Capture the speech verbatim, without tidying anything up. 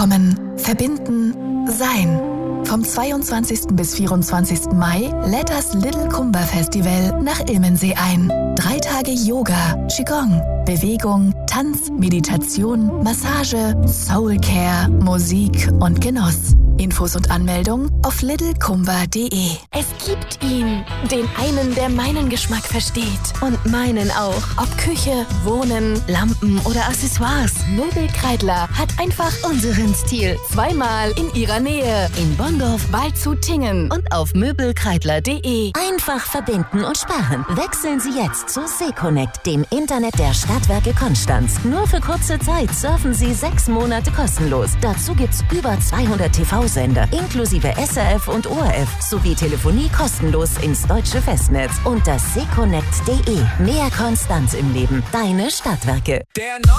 Zusammenkommen, verbinden, sein. Vom zweiundzwanzigsten bis vierundzwanzigsten Mai lädt das Little Kumba Festival nach Ilmensee ein. Drei Tage Yoga, Qigong, Bewegung, Tanz, Meditation, Massage, Soulcare, Musik und Genuss. Infos und Anmeldung auf little kumba punkt de. Es gibt ihn, den einen, der meinen Geschmack versteht. Und meinen auch. Ob Küche, Wohnen, Lampen oder Accessoires. Möbelkreidler hat einfach unseren Stil. Zweimal in ihrer Nähe. In Bonndorf, Waldshut-Tiengen und auf möbelkreidler punkt de. Einfach verbinden und sparen. Wechseln Sie jetzt zu Seconnect, dem Internet der Stadtwerke Konstanz. Nur für kurze Zeit surfen Sie sechs Monate kostenlos. Dazu gibt's über zweihundert T V-Sender, inklusive S R F und O R F, sowie Telefonie kostenlos ins deutsche Festnetz. Unter seconnect punkt de. Mehr Konstanz im Leben. Deine Stadtwerke. Der